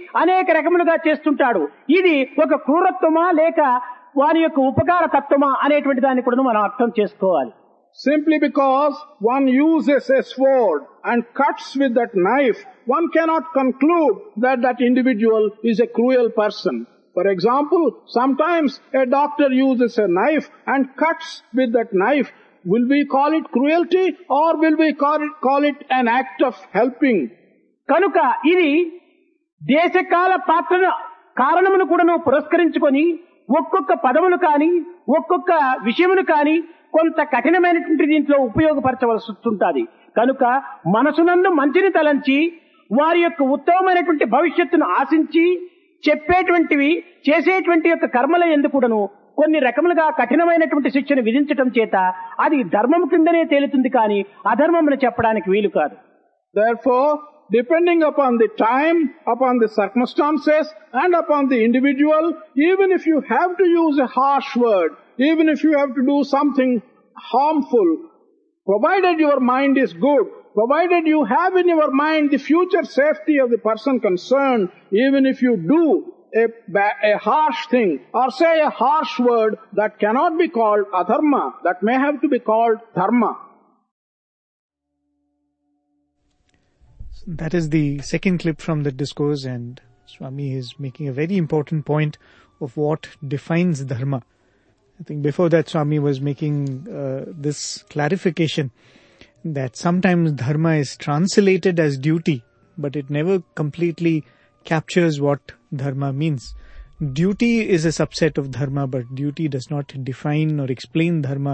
అనేక రకములుగా చేస్తుంటాడు. ఇది ఒక క్రూరత్వమా లేక వారి యొక్క ఉపకార తత్వమా అనేటువంటి దాన్ని కూడా మనం అర్థం చేసుకోవాలి. Simply because one uses a sword and cuts with that knife, one cannot conclude that that individual is a cruel person. For example, sometimes a doctor uses a knife and cuts with that knife. Will we call it cruelty or will we call it an act of helping? కనుక ఇది దేశకాల పాత్రను కారణమును కూడాను పురస్కరించుకొని ఒక్కొక్క పదమును కాని ఒక్కొక్క విషయమును కాని కొంత కఠినమైనటువంటి దీంట్లో ఉపయోగపరచవలసి వస్తుంటుంది. కనుక మనసునందు మంచిని తలంచి వారి యొక్క ఉత్తమమైనటువంటి భవిష్యత్తును ఆశించి చెప్పేటువంటివి చేసేటువంటి యొక్క కర్మల యందు కూడాను కొన్ని రకములుగా కఠినమైనటువంటి శిక్షను విధించటం చేత అది ధర్మం కిందనే తేలుతుంది కానీ అధర్మమును చెప్పడానికి వీలు కాదు. Therefore, depending upon the time, upon the circumstances and upon the individual, even if you have to use a harsh word, even if you have to do something harmful, provided your mind is good, provided you have in your mind the future safety of the person concerned, even if you do a harsh thing or say a harsh word, that cannot be called adharma, that may have to be called dharma. That is the second clip from the discourse, and Swami is making a very important point of what defines dharma. I think before that Swami was making this clarification that sometimes dharma is translated as duty, but it never completely captures what dharma means. Duty is a subset of dharma, but duty does not define or explain dharma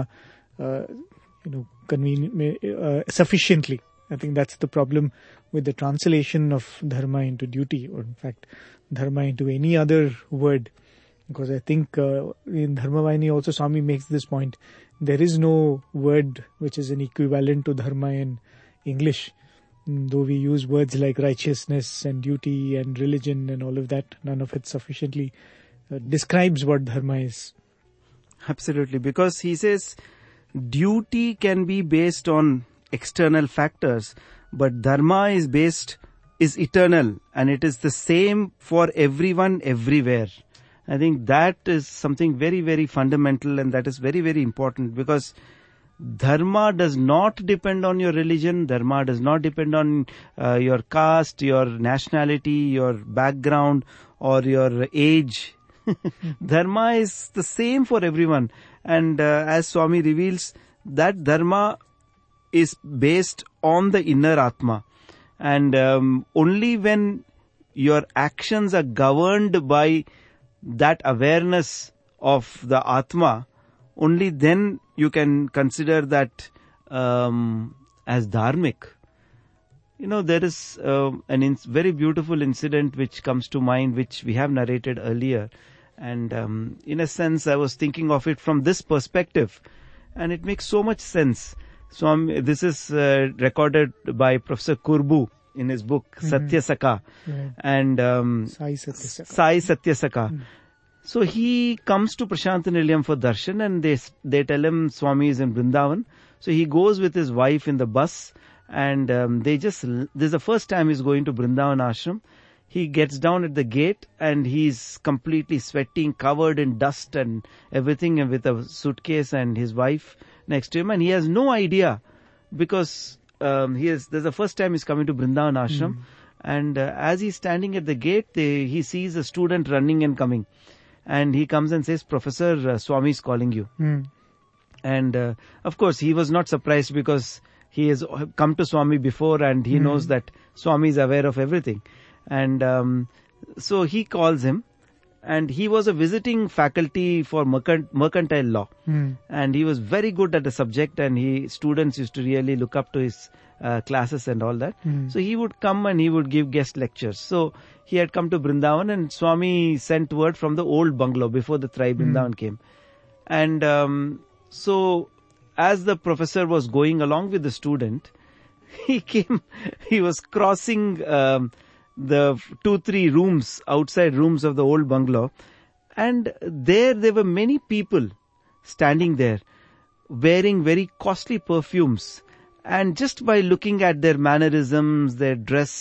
sufficiently. I think that's the problem with the translation of dharma into duty, or in fact dharma into any other word. Because I think in Dharmavahini also Swami makes this point. There is no word which is an equivalent to dharma in English. Though we use words like righteousness and duty and religion and all of that, none of it sufficiently describes what dharma is. Absolutely, because he says duty can be based on external factors, but dharma is eternal, and it is the same for everyone everywhere. I think that is something very, very fundamental, and that is very, very important, because dharma does not depend on your religion, dharma does not depend on your caste, your nationality, your background or your age. Dharma is the same for everyone, and as Swami reveals, that dharma is based on the inner Atma, and only when your actions are governed by that awareness of the Atma, only then you can consider that as dharmic. There is very beautiful incident which comes to mind, which we have narrated earlier, and in a sense I was thinking of it from this perspective, and it makes so much sense. So this is recorded by Professor Kurbu in his book Satya Saka, and Sai Satya Saka. So he comes to Prashant Nilayam for darshan, and they tell him Swami is in Vrindavan. So he goes with his wife in the bus, and this is the first time he's going to Vrindavan ashram. He gets down at the gate and he's completely sweating, covered in dust and everything, and with a suitcase and his wife next to him, and he has no idea, because this is the first time he's coming to Vrindavan ashram, and as he's standing at the gate, he sees a student running and coming, and he comes and says, "Professor, Swami is calling you." And of course he was not surprised, because he has come to Swami before and he knows that Swami is aware of everything, and so he calls him. And he was a visiting faculty for mercantile law, and he was very good at the subject, and students used to really look up to his classes and all that. So he would come and he would give guest lectures. So he had come to Vrindavan, and Swami sent word from the old bungalow before the Tri Vrindavan came. And so as the professor was going along with the student, he was crossing the 2-3 rooms, outside rooms of the old bungalow, and there were many people standing there wearing very costly perfumes, and just by looking at their mannerisms, their dress,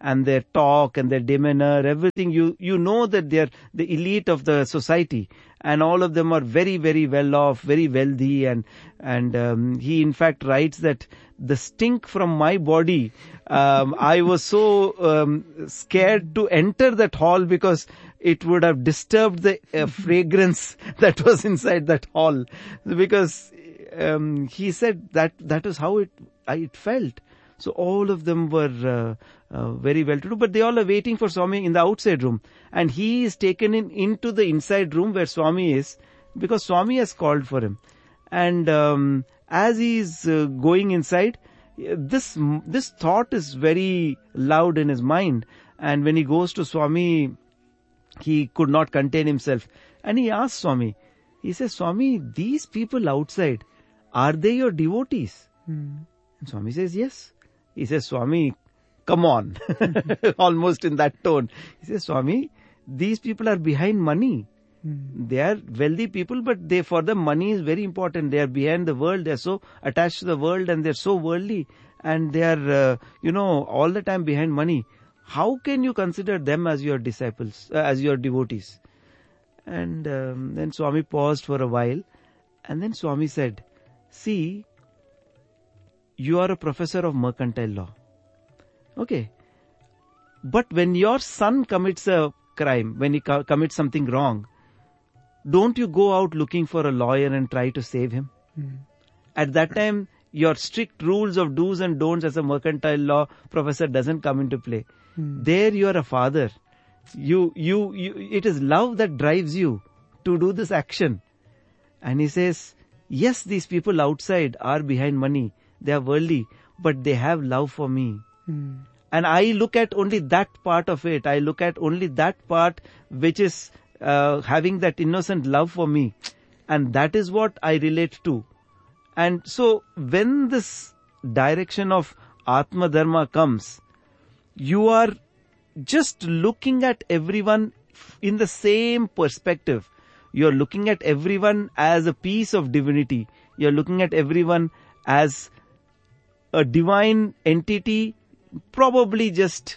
and their talk and their demeanor, everything, you know that they're the elite of the society, and all of them are very, very well off, very wealthy, and he in fact writes that the stink from my body, I was so scared to enter that hall because it would have disturbed the fragrance that was inside that hall, because he said that was how it felt. So all of them were very well-to-do, but they all are waiting for Swami in the outside room, and he is taken into the inside room where Swami is, because Swami has called for him. And as he is going inside, this thought is very loud in his mind, and when he goes to Swami, he could not contain himself, and he asked Swami, he says, Swami, these people outside, are they your devotees? And Swami says, yes. He says, Swami, come on. Almost in that tone. He says, Swami, these people are behind money. They are wealthy people, but for them money is very important. They are behind the world. They are so attached to the world, and they are so worldly, and they are, all the time behind money. How can you consider them as your disciples, as your devotees? And then Swami paused for a while, and then Swami said, see, you are a professor of mercantile law. Okay. But when your son commits a crime, when he commits something wrong, don't you go out looking for a lawyer and try to save him? At that time, your strict rules of do's and don'ts as a mercantile law professor doesn't come into play. There you are a father. It is love that drives you to do this action. And he says, yes, these people outside are behind money. They are worldly, but they have love for me. And I look at only that part of it. I look at only that part which is having that innocent love for me. And that is what I relate to. And so when this direction of Atma Dharma comes, you are just looking at everyone in the same perspective. You're looking at everyone as a piece of divinity. You're looking at everyone as a divine entity, probably just,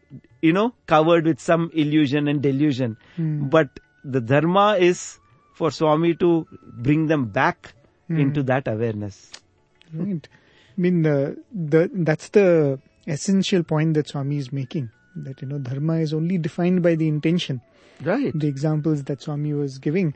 covered with some illusion and delusion. But the dharma is for Swami to bring them back into that awareness. Right. I mean, that's the essential point that Swami is making. That, dharma is only defined by the intention. Right. The examples that Swami was giving.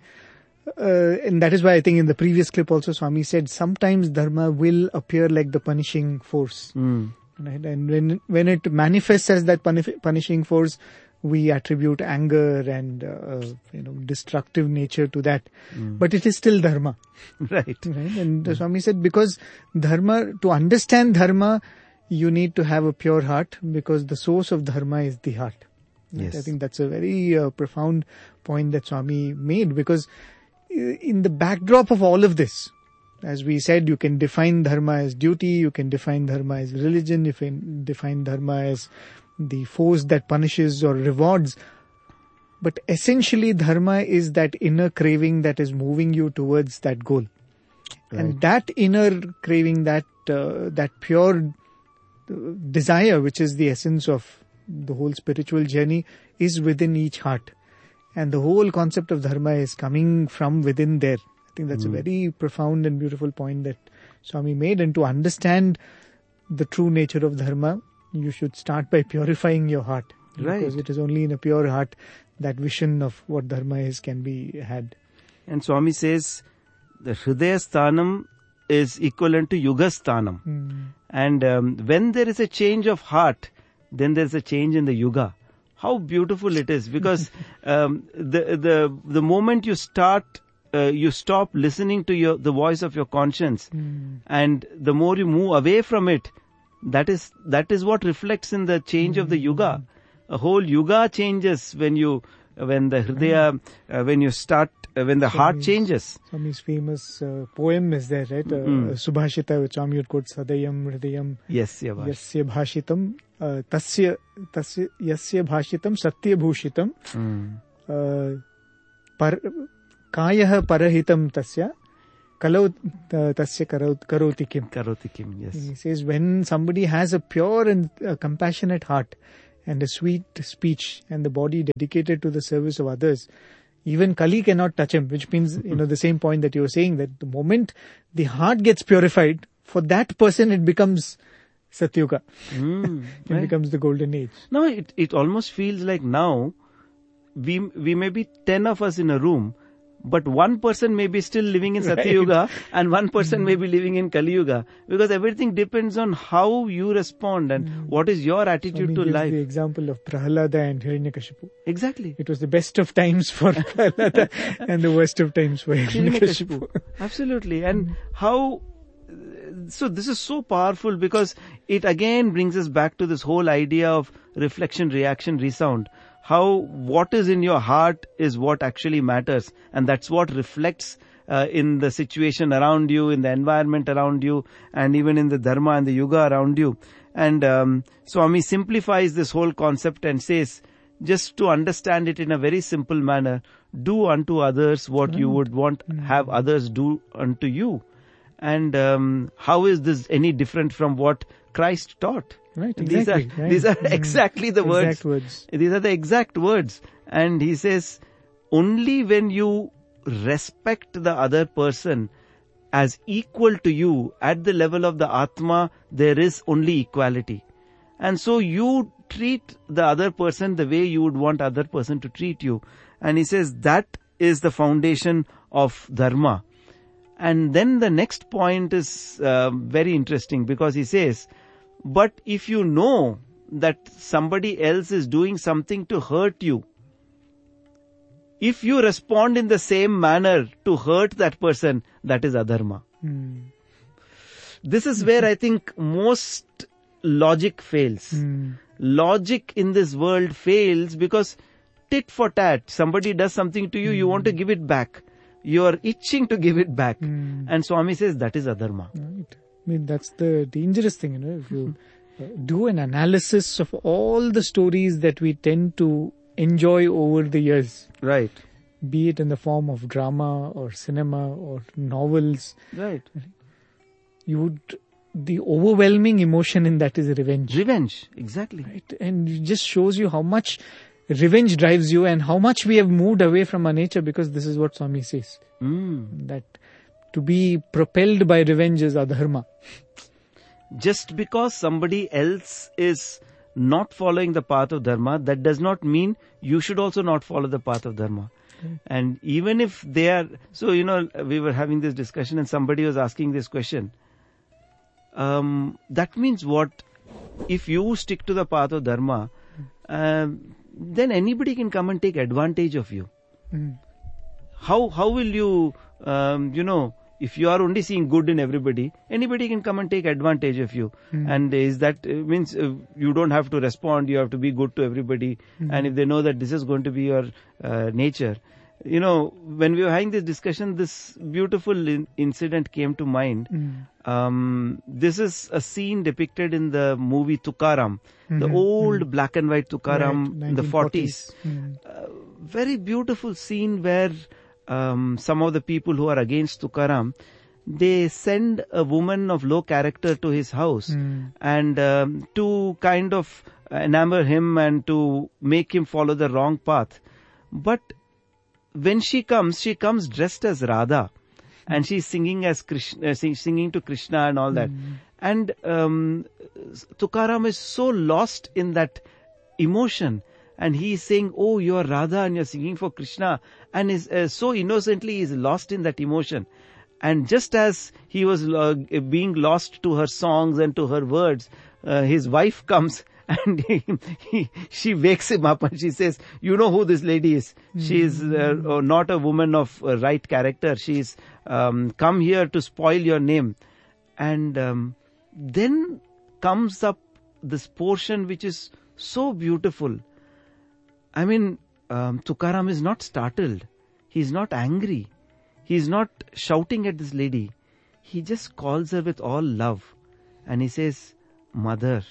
And that is why I think in the previous clip also Swami said sometimes dharma will appear like the punishing force. Right? And when it manifests as that punishing force, we attribute anger and destructive nature to that. But it is still dharma. Right. And Swami said because dharma, to understand dharma, you need to have a pure heart, because the source of dharma is the heart. Right? Yes. I think that's a very profound point that Swami made, because in the backdrop of all of this, as we said, you can define dharma as duty, you can define dharma as religion, you can define dharma as the force that punishes or rewards. But essentially dharma is that inner craving that is moving you towards that goal. Right. And that inner craving, that pure desire, which is the essence of the whole spiritual journey, is within each heart. And the whole concept of dharma is coming from within there. I think that's a very profound and beautiful point that Swami made. And to understand the true nature of dharma, you should start by purifying your heart. Right. Because it is only in a pure heart that vision of what dharma is can be had. And Swami says the Hridaya Sthanam is equivalent to Yuga Sthanam. And when there is a change of heart, then there is a change in the Yuga. How beautiful it is, because the moment you stop listening to the voice of your conscience, and the more you move away from it, that is what reflects in the change of the Yuga. A whole Yuga changes when the Hridaya, when the heart changes. Swami's famous poem is there, right? Subhashita, which Swami would quote, Sadayam Hridayam Yasya Bhashitam Tasya Yasya Bhashitam Satya Bhushitam Kayah Parahitam Tasya Kalau Tasya Karoti Kim. Yes. He says when somebody has a pure and compassionate heart, and a sweet speech and the body dedicated to the service of others, even Kali cannot touch him, which means, the same point that you were saying, that the moment the heart gets purified, for that person it becomes Satyuga. It becomes the golden age. Now it almost feels like now we may be 10 of us in a room, but one person may be still living in Satyuga and one person may be living in Kali Yuga, because everything depends on how you respond and what is your attitude to life. The example of Prahalada and Hiranyakashipu. Exactly. It was the best of times for Prahalada and the worst of times for Hiranyakashipu. Absolutely. And so this is so powerful, because it again brings us back to this whole idea of reflection, reaction, resound. How what is in your heart is what actually matters, and that's what reflects in the situation around you, in the environment around you, and even in the dharma and the yuga around you. And Swami simplifies this whole concept and says, just to understand it in a very simple manner, do unto others what you would want have others do unto you. And how is this any different from what Christ taught? Right, exactly. These are exactly the exact words. These are the exact words. And he says, only when you respect the other person as equal to you at the level of the Atma, there is only equality. And so you treat the other person the way you would want other person to treat you. And he says that is the foundation of dharma. And then the next point is very interesting, because he says, but if you know that somebody else is doing something to hurt you, if you respond in the same manner to hurt that person, that is adharma. This is where I think most logic fails. Logic in this world fails because tit for tat, somebody does something to you, you want to give it back. You are itching to give it back. And Swami says that is adharma. Right. I mean, that's the dangerous thing, if you do an analysis of all the stories that we tend to enjoy over the years. Right. Be it in the form of drama or cinema or novels. Right. The overwhelming emotion in that is revenge. Revenge, exactly. Right. And it just shows you how much revenge drives you and how much we have moved away from our nature, because this is what Swami says. That to be propelled by revenge is adharma. Just because somebody else is not following the path of dharma, that does not mean you should also not follow the path of dharma. And even if they are, so we were having this discussion and somebody was asking this question. That means what? If you stick to the path of dharma, then anybody can come and take advantage of you. How will you, if you are only seeing good in everybody, anybody can come and take advantage of you. And is that means you don't have to respond, you have to be good to everybody. And if they know that this is going to be your nature. When we were having this discussion, this beautiful incident came to mind. This is a scene depicted in the movie Tukaram, the old black and white Tukaram in the 40s. Very beautiful scene where some of the people who are against Tukaram, they send a woman of low character to his house and to kind of enamor him and to make him follow the wrong path. But when she comes dressed as Radha, and she's singing as Krishna, singing to Krishna and all that. And Tukaram is so lost in that emotion, and he is saying, "Oh, you are Radha and you're singing for Krishna," and is so innocently is lost in that emotion. And just as he was being lost to her songs and to her words, his wife comes. And she wakes him up and she says, "You know who this lady is? She is not a woman of right character. She's come here to spoil your name." And then comes up this portion which is so beautiful. I mean, Tukaram is not startled. He's not angry. He's not shouting at this lady. He just calls her with all love. And he says, "Mother,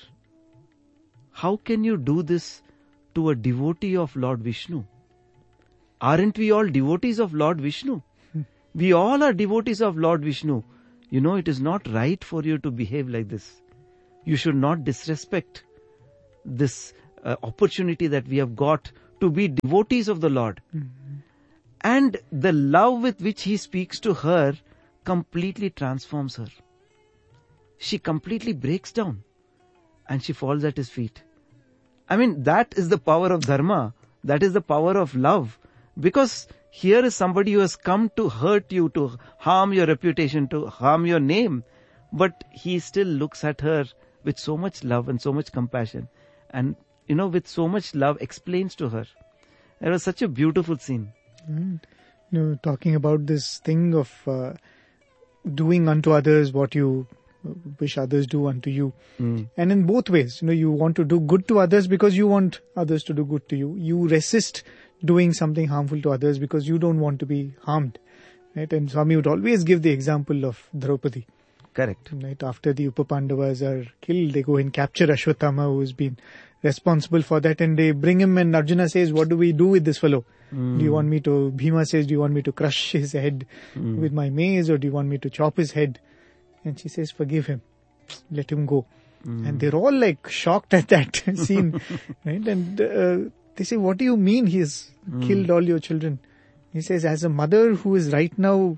how can you do this to a devotee of Lord Vishnu? Aren't we all devotees of Lord Vishnu? We all are devotees of Lord Vishnu. It is not right for you to behave like this. You should not disrespect this opportunity that we have got to be devotees of the Lord. And the love with which he speaks to her completely transforms her. She completely breaks down and she falls at his feet. I mean, that is the power of dharma. That is the power of love. Because here is somebody who has come to hurt you, to harm your reputation, to harm your name. But he still looks at her with so much love and so much compassion. And, with so much love explains to her. It was such a beautiful scene. Talking about this thing of doing unto others what you wish others do unto you. And in both ways, you want to do good to others because you want others to do good to you. You resist doing something harmful to others because you don't want to be harmed. Right? And Swami would always give the example of Draupadi. Correct. Right? After the Upapandavas are killed, they go and capture Ashwatthama, who has been responsible for that, and they bring him, and Arjuna says, what do we do with this fellow? Do you want me to, Bhima says, do you want me to crush his head with my mace, or do you want me to chop his head? And she says, forgive him, let him go. And they're all like shocked at that scene, right? And they say, what do you mean he has killed all your children? He says, as a mother who is right now,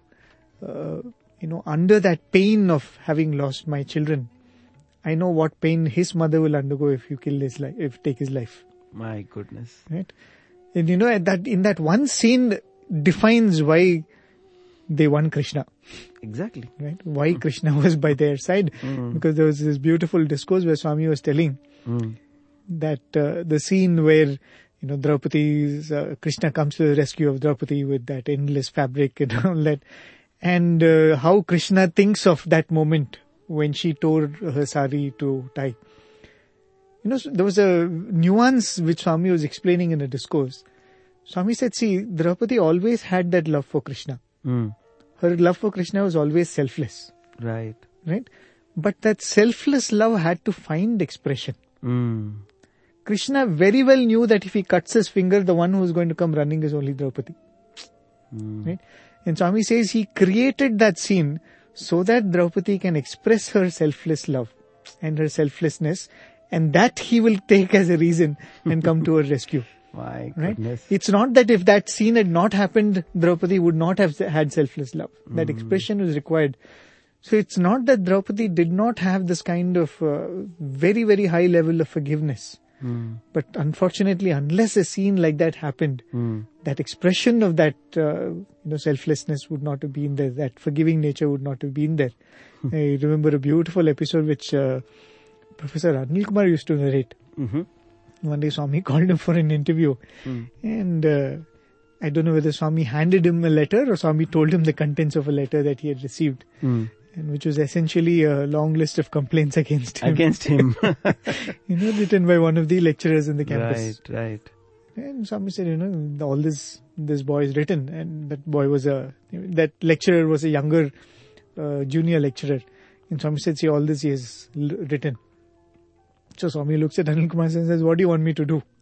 under that pain of having lost my children, I know what pain his mother will undergo if you kill his life, if you take his life. My goodness. Right? And in that one scene defines why they won Krishna. Exactly. Right? Why Krishna was by their side. Because there was this beautiful discourse where Swami was telling that the scene where, Draupadi's, Krishna comes to the rescue of Draupadi with that endless fabric and all that. And how Krishna thinks of that moment when she tore her sari to tie. There was a nuance which Swami was explaining in a discourse. Swami said, see, Draupadi always had that love for Krishna. Her love for Krishna was always selfless. Right. Right? But that selfless love had to find expression. Krishna very well knew that if he cuts his finger, the one who is going to come running is only Draupadi. Right? And Swami says he created that scene so that Draupadi can express her selfless love and her selflessness, and that he will take as a reason and come to her rescue. My Right? goodness. It's not that if that scene had not happened, Draupadi would not have had selfless love. That expression was required. So it's not that Draupadi did not have this kind of very, very high level of forgiveness. But unfortunately, unless a scene like that happened, that expression of that selflessness would not have been there. That forgiving nature would not have been there. I remember a beautiful episode which Professor Anil Kumar used to narrate. One day Swami called him for an interview, and I don't know whether Swami handed him a letter or Swami told him the contents of a letter that he had received. And which was essentially a long list of complaints against him. Written by one of the lecturers in the campus. Right. And Swami said, all this boy is written, and that lecturer was a younger, junior lecturer. And Swami said, see, all this he has written. So Swami looks at Anil Kumar and says, what do you want me to do?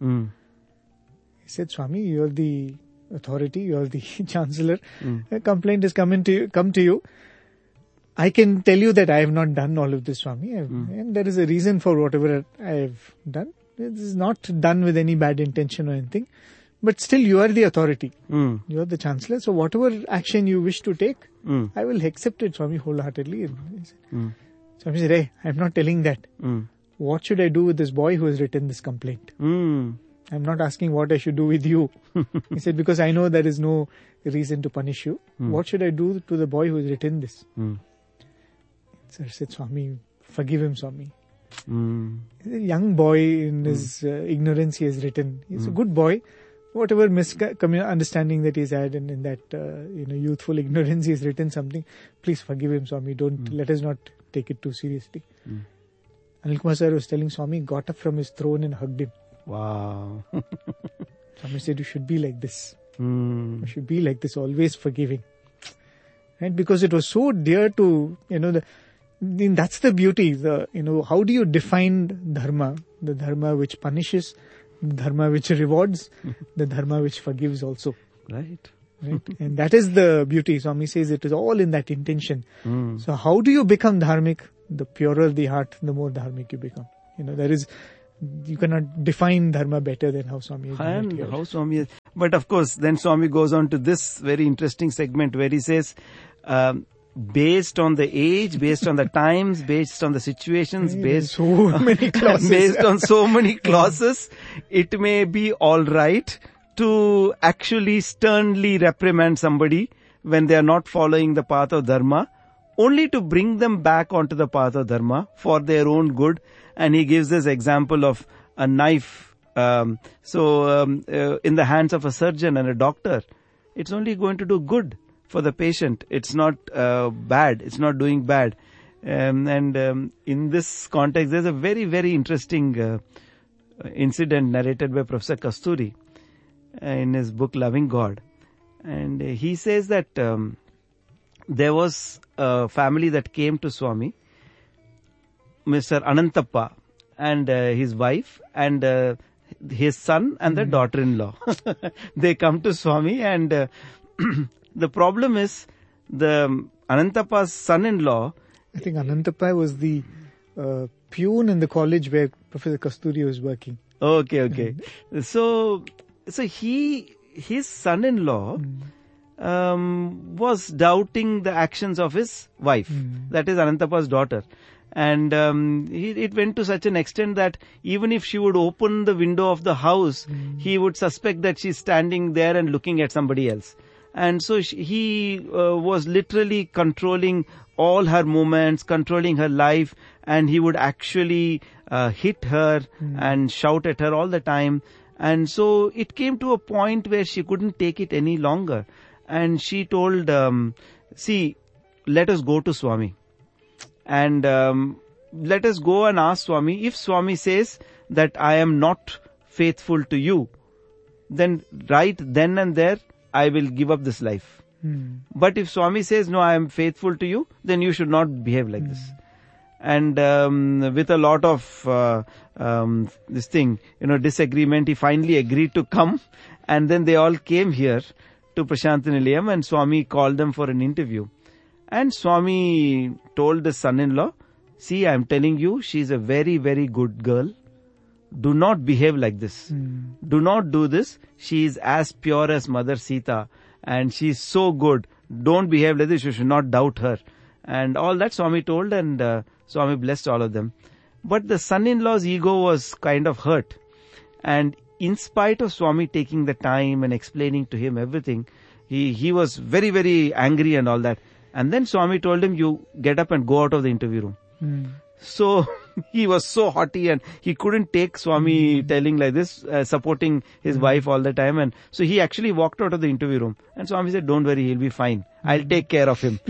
He said, Swami, you are the authority, you are the chancellor. A complaint has come to you. I can tell you that I have not done all of this, Swami. And there is a reason for whatever I have done. It is not done with any bad intention or anything. But still, you are the authority. You are the chancellor. So whatever action you wish to take, I will accept it, Swami, wholeheartedly. Swami said, hey, I am not telling that. What should I do with this boy who has written this complaint? I'm not asking what I should do with you. He said, because I know there is no reason to punish you. What should I do to the boy who has written this? Sir said, Swami, forgive him, Swami. He's a young boy in his ignorance he has written. He's a good boy. Whatever misunderstanding that he's had and in that youthful ignorance he has written something, please forgive him, Swami. Let us not take it too seriously. Anil Kumar sir was telling Swami, got up from his throne and hugged him. Wow. Swami said, you should be like this. You should be like this, always forgiving. Right? Because it was so dear to, that's the beauty. How do you define dharma? The dharma which punishes, the dharma which rewards, the dharma which forgives also. Right. And that is the beauty. Swami says it is all in that intention. So how do you become dharmic? The purer the heart, the more dharmic you become. There is you cannot define dharma better than how Swami has done it And here. how Swami is. But of course, then Swami goes on to this very interesting segment where he says, based on the age, based on the times, based on the situations, based so many clauses. based on so many clauses, it may be all right to actually sternly reprimand somebody when they are not following the path of dharma, only to bring them back onto the path of dharma for their own good. And he gives this example of a knife. In the hands of a surgeon and a doctor, it's only going to do good for the patient. It's not bad. It's not doing bad. In this context, there's a very, very interesting incident narrated by Professor Kasturi in his book Loving God. And he says that there was a family that came to Swami, Mr. Anantappa and his wife and his son and the daughter-in-law. They come to Swami, and the problem is the Anantappa's son-in-law. I think Anantappa was the peon in the college where Professor Kasturi was working. Okay. So his son-in-law was doubting the actions of his wife, that is Anantappa's daughter. And it went to such an extent that even if she would open the window of the house, he would suspect that she's standing there and looking at somebody else. And so he was literally controlling all her movements, controlling her life, and he would actually hit her and shout at her all the time. And so it came to a point where she couldn't take it any longer. And she told, let us go to Swami. And let us go and ask Swami. If Swami says that I am not faithful to you, then right then and there, I will give up this life. But if Swami says, no, I am faithful to you, then you should not behave like this. And with a lot of disagreement, he finally agreed to come. And then they all came here to Prashant Nilayam, and Swami called them for an interview. And Swami told the son-in-law, see, I am telling you, she is a very, very good girl. Do not behave like this. Do not do this. She is as pure as Mother Sita, and she is so good. Don't behave like this. You should not doubt her. And all that Swami told, and Swami blessed all of them. But the son-in-law's ego was kind of hurt. And in spite of Swami taking the time and explaining to him everything, he was very, very angry and all that. And then Swami told him, you get up and go out of the interview room. So he was so haughty and he couldn't take Swami telling like this, supporting his wife all the time. And so he actually walked out of the interview room. And Swami said, don't worry, he'll be fine. I'll take care of him.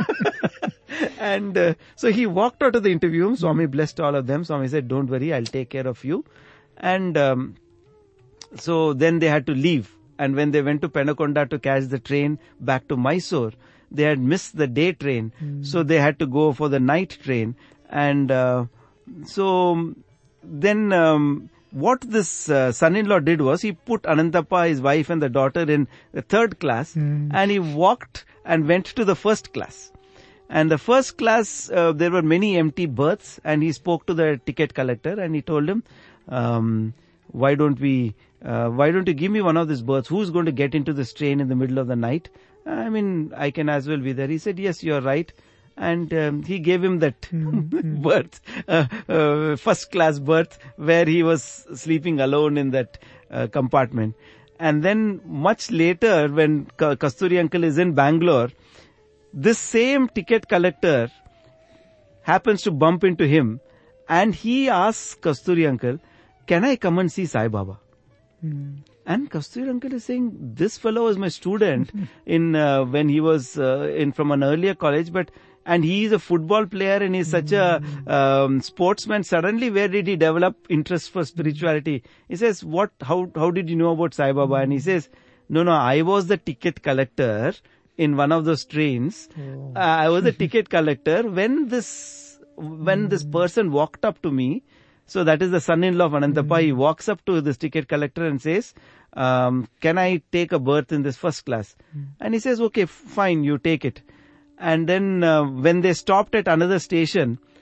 And so he walked out of the interview room. Swami blessed all of them. Swami said, don't worry, I'll take care of you. And so then they had to leave. And when they went to Penakonda to catch the train back to Mysore, they had missed the day train. So they had to go for the night train. And so then what this son-in-law did was he put Anantappa, his wife and the daughter in the third class, and he walked and went to the first class. And the first class, there were many empty berths, and he spoke to the ticket collector and he told him, why don't you give me one of these berths? Who's going to get into this train in the middle of the night? I mean, I can as well be there. He said, yes, you're right. And he gave him that berth, first class berth, where he was sleeping alone in that compartment. And then much later, when Kasturi uncle is in Bangalore, this same ticket collector happens to bump into him, and he asks Kasturi uncle, can I come and see Sai Baba? And Kasturi uncle is saying, this fellow was my student in when he was from an earlier college, and he is a football player and he's such a sportsman. Suddenly, where did he develop interest for spirituality? He says, how did you know about Sai Baba? And he says, no, I was the ticket collector in one of those trains. I was the ticket collector when this person walked up to me. So that is the son-in-law of Anantappa. He walks up to this ticket collector and says, can I take a berth in this first class? And he says, okay, fine, you take it. And then when they stopped at another station,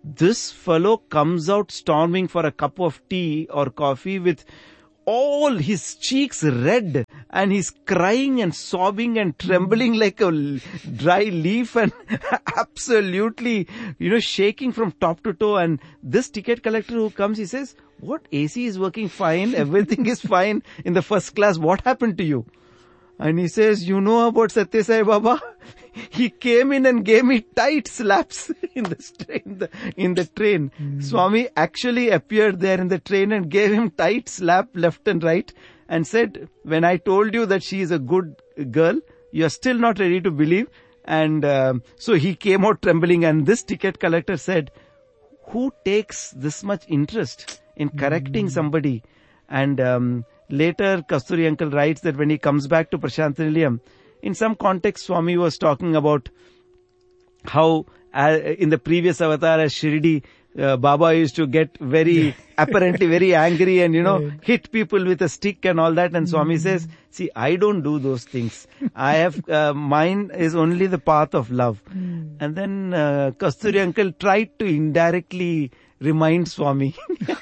this fellow comes out storming for a cup of tea or coffee with all his cheeks red, and he's crying and sobbing and trembling like a dry leaf and absolutely, shaking from top to toe. And this ticket collector who comes, he says, what, AC is working fine, everything is fine in the first class, what happened to you? And he says, you know about Satya Sai Baba? He came in and gave me tight slaps in the train. Swami actually appeared there in the train and gave him tight slap left and right and said, when I told you that she is a good girl, you are still not ready to believe. And so he came out trembling, and this ticket collector said, who takes this much interest in correcting somebody? And later, Kasturi uncle writes that when he comes back to Prashant Nilayam, in some context, Swami was talking about how in the previous avatar as Shirdi, Baba used to get apparently very angry and, hit people with a stick and all that. And Swami says, see, I don't do those things. I have, mine is only the path of love. And then Kasturi uncle tried to indirectly remind Swami.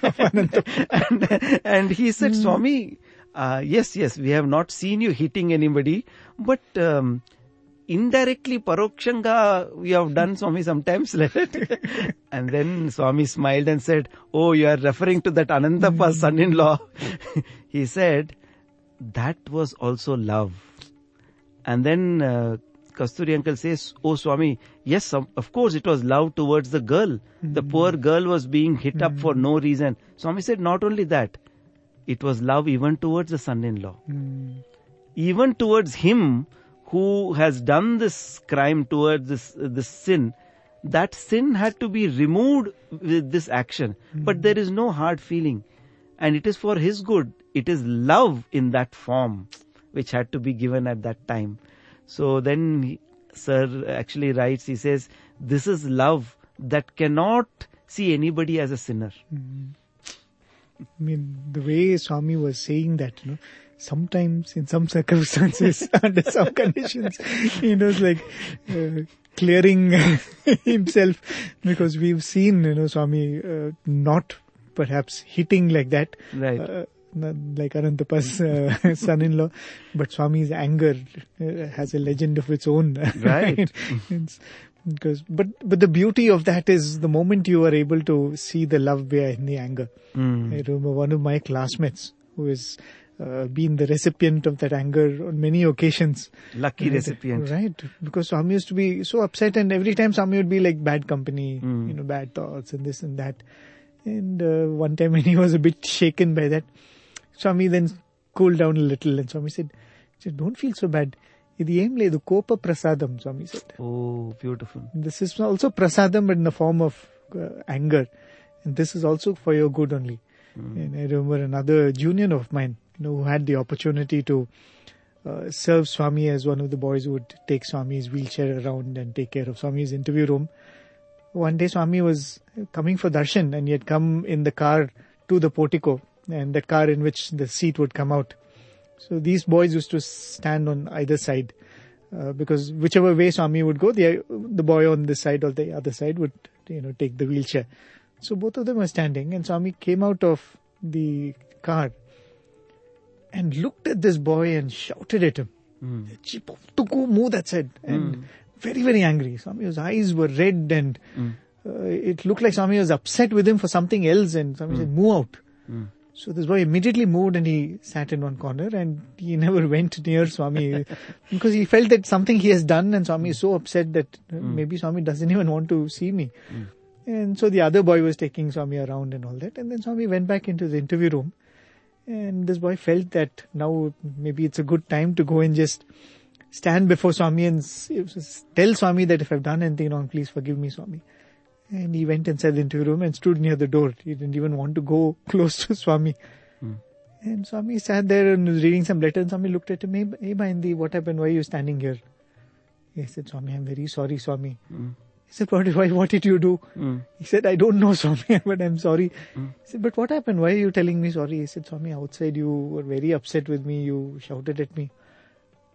and he said, Swami, yes, we have not seen you hitting anybody, but indirectly, parokshanga, we have done, Swami, sometimes. And then Swami smiled and said, oh, you are referring to that Anantapa's son-in-law. He said, that was also love. And then Kasturi uncle says, oh Swami, yes, of course it was love towards the girl. The poor girl was being hit up for no reason. Swami said, not only that, it was love even towards the son-in-law. Even towards him who has done this crime, towards this sin. That sin had to be removed with this action. But there is no hard feeling. And it is for his good. It is love in that form which had to be given at that time. So then Sir actually writes, he says, this is love that cannot see anybody as a sinner. I mean, the way Swami was saying that, sometimes in some circumstances, under some conditions, he was like clearing himself, because we've seen, Swami not perhaps hitting like that. Right. Like Anantapa's son-in-law, but Swami's anger has a legend of its own. Right. But the beauty of that is the moment you are able to see the love behind the anger. I remember one of my classmates who has been the recipient of that anger on many occasions. Lucky recipient. Right. Because Swami used to be so upset, and every time Swami would be like bad company, bad thoughts and this and that. And one time when he was a bit shaken by that, Swami then cooled down a little, and Swami said, don't feel so bad. Idi em ledu kopa prasadam, Swami said. Oh, beautiful. This is also prasadam, but in the form of anger. And this is also for your good only. And I remember another junior of mine, who had the opportunity to serve Swami as one of the boys who would take Swami's wheelchair around and take care of Swami's interview room. One day Swami was coming for darshan, and he had come in the car to the portico, and the car in which the seat would come out. So these boys used to stand on either side, because whichever way Swami would go, the boy on this side or the other side would, take the wheelchair. So both of them were standing, and Swami came out of the car and looked at this boy and shouted at him, move that side. And very, very angry. Swami's eyes were red, and it looked like Swami was upset with him for something else, and Swami said, move out. So this boy immediately moved, and he sat in one corner, and he never went near Swami because he felt that something he has done, and Swami is so upset that maybe Swami doesn't even want to see me. And so the other boy was taking Swami around and all that, and then Swami went back into the interview room, and this boy felt that now maybe it's a good time to go and just stand before Swami and tell Swami that if I've done anything wrong, please forgive me, Swami. And he went inside the interview room and stood near the door. He didn't even want to go close to Swami. And Swami sat there and was reading some letter, and Swami looked at him, hey Mahindi, what happened? Why are you standing here? He said, Swami, I'm very sorry, Swami. He said, what did you do? He said, I don't know, Swami, but I'm sorry. He said, but what happened? Why are you telling me sorry? He said, Swami, outside you were very upset with me. You shouted at me.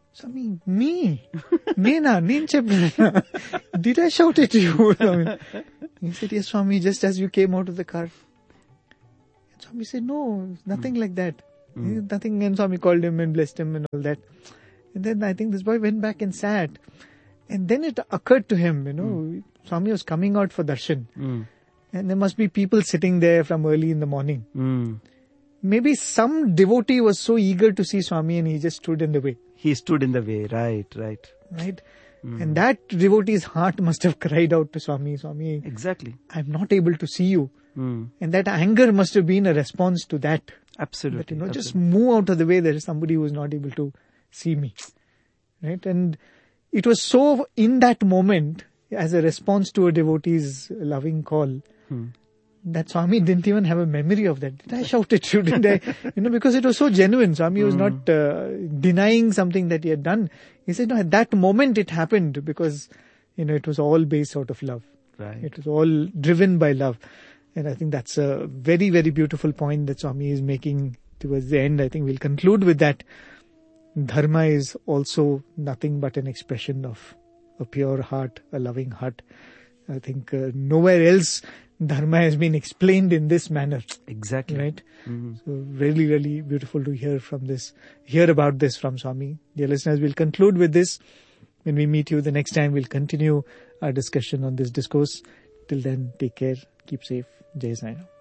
Swami, me? Nena, did I shout at you? He said, yes, Swami, just as you came out of the car. And Swami said, no, nothing like that. Nothing. And Swami called him and blessed him and all that. And then I think this boy went back and sat. And then it occurred to him, Swami was coming out for darshan. And there must be people sitting there from early in the morning. Maybe some devotee was so eager to see Swami and he just stood in the way. He stood in the way, right. Right? And that devotee's heart must have cried out to Swami, Swami, Exactly. I'm not able to see you. And that anger must have been a response to that. Absolutely. That, just move out of the way. There is somebody who is not able to see me. Right? And it was so in that moment, as a response to a devotee's loving call, that Swami didn't even have a memory of that. Did I shout at you? Did I? Because it was so genuine. Swami was not denying something that he had done. He said, no, at that moment it happened because, it was all based out of love. Right. It was all driven by love. And I think that's a very, very beautiful point that Swami is making towards the end. I think we'll conclude with that. Dharma is also nothing but an expression of a pure heart, a loving heart. I think nowhere else Dharma has been explained in this manner. Exactly. Right? So really, really beautiful to hear about this from Swami. Dear listeners, we'll conclude with this. When we meet you the next time, we'll continue our discussion on this discourse. Till then, take care, keep safe. Jai Sai Ram.